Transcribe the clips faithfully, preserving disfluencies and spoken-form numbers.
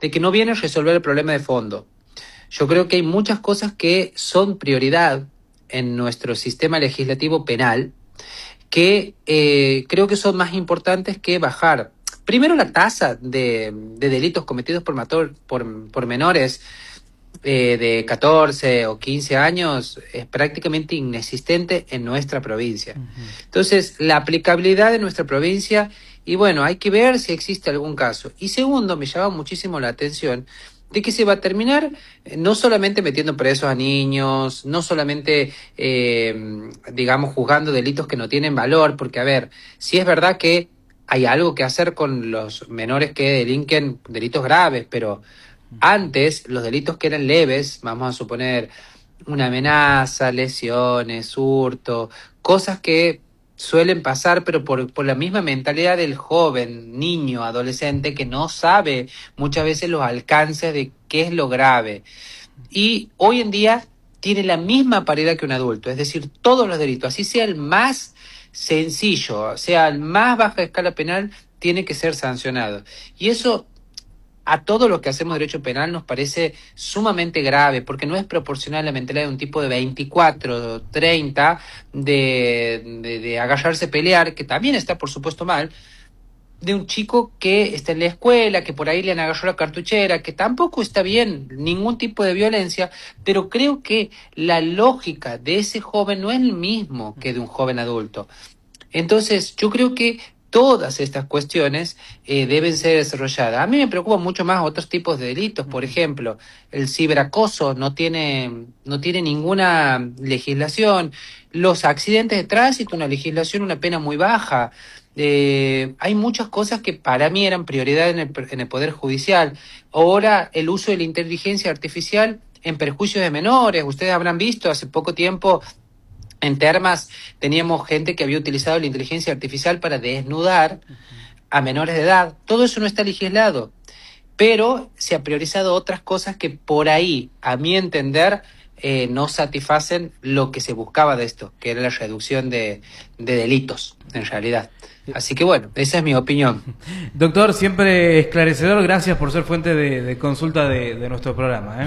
de que no viene a resolver el problema de fondo. Yo creo que hay muchas cosas que son prioridad en nuestro sistema legislativo penal que eh, creo que son más importantes que bajar. Primero, la tasa de, de delitos cometidos por, mator, por, por menores eh, de catorce o quince años es prácticamente inexistente en nuestra provincia. Uh-huh. Entonces, la aplicabilidad de nuestra provincia, y bueno, hay que ver si existe algún caso. Y segundo, me llama muchísimo la atención de que se va a terminar eh, no solamente metiendo presos a niños, no solamente, eh, digamos, juzgando delitos que no tienen valor, porque, a ver, si es verdad que hay algo que hacer con los menores que delinquen delitos graves, pero antes los delitos que eran leves, vamos a suponer una amenaza, lesiones, hurto, cosas que suelen pasar, pero por, por la misma mentalidad del joven, niño, adolescente, que no sabe muchas veces los alcances de qué es lo grave. Y hoy en día tiene la misma paridad que un adulto, es decir, todos los delitos, así sea el más sencillo, sea el más baja escala penal, tiene que ser sancionado. Y eso a todo lo que hacemos derecho penal nos parece sumamente grave, porque no es proporcional a la mentalidad de un tipo de veinticuatro, treinta, de, de, de agarrarse a pelear, que también está por supuesto mal, de un chico que está en la escuela, que por ahí le han agarrado la cartuchera, que tampoco está bien, ningún tipo de violencia, pero creo que la lógica de ese joven no es el mismo que de un joven adulto. Entonces, yo creo que todas estas cuestiones eh, deben ser desarrolladas. A mí me preocupan mucho más otros tipos de delitos. Por ejemplo, el ciberacoso no tiene, no tiene ninguna legislación. Los accidentes de tránsito, una legislación, una pena muy baja. Eh, hay muchas cosas que para mí eran prioridad en el, en el Poder Judicial. Ahora, el uso de la inteligencia artificial en perjuicio de menores. Ustedes habrán visto hace poco tiempo en Termas teníamos gente que había utilizado la inteligencia artificial para desnudar a menores de edad. Todo eso no está legislado, pero se ha priorizado otras cosas que por ahí, a mi entender, eh, no satisfacen lo que se buscaba de esto, que era la reducción de, de delitos, en realidad. Así que bueno, esa es mi opinión. Doctor, siempre esclarecedor, gracias por ser fuente de, de consulta de, de nuestro programa, ¿eh?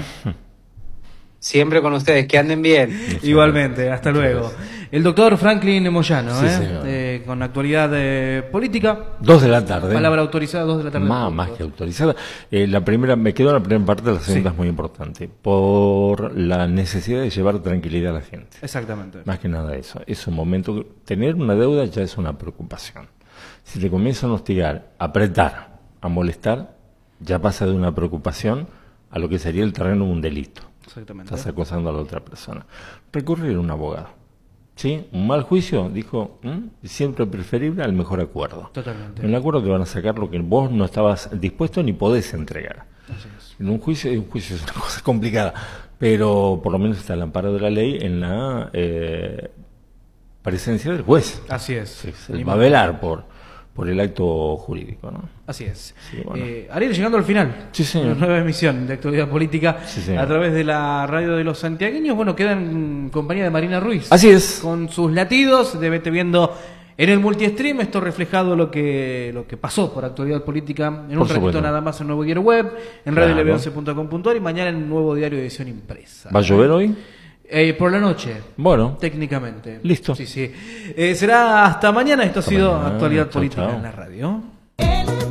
Siempre con ustedes, que anden bien. Igualmente, hasta luego. El doctor Franklin Moyano, sí, ¿eh? Eh, con actualidad eh, política. Dos de la tarde. Palabra autorizada, dos de la tarde. Más, más que autorizada. Eh, la primera, me quedo en la primera parte, la segunda sí. Es muy importante. Por la necesidad de llevar tranquilidad a la gente. Exactamente. Más que nada eso. Es un momento, tener una deuda ya es una preocupación. Si te comienzan a hostigar, a apretar, a molestar, ya pasa de una preocupación a lo que sería el terreno de un delito. Exactamente. Estás acosando a la otra persona. Recurrir a un abogado. ¿Sí? Un mal juicio, dijo, ¿m? siempre preferible al mejor acuerdo. Totalmente. En el acuerdo te van a sacar lo que vos no estabas dispuesto ni podés entregar. Así es. En un juicio, un juicio es una cosa complicada, pero por lo menos está el amparo de la ley en la eh, presencia del juez. Así es. Sí, se va a velar por por el acto jurídico, ¿no? Así es. Sí, bueno. eh, Ariel, llegando al final, sí, señor. Una nueva emisión de Actualidad Política sí, a través de la radio de los santiagueños. Bueno, queda en compañía de Marina Ruiz. Así es. Con sus latidos, debete viendo en el multistream, esto reflejado lo que lo que pasó por Actualidad Política en por un ratito supuesto. Nada más en Nuevo Diario Web, en claro. radio l b once punto com punto a r y mañana en Nuevo Diario Edición Impresa. ¿Va a llover hoy? Eh, por la noche. Bueno. Técnicamente. Listo. Sí, sí. Eh, será hasta mañana. Esto hasta ha sido mañana. Actualidad Chau, Política chau. en la radio.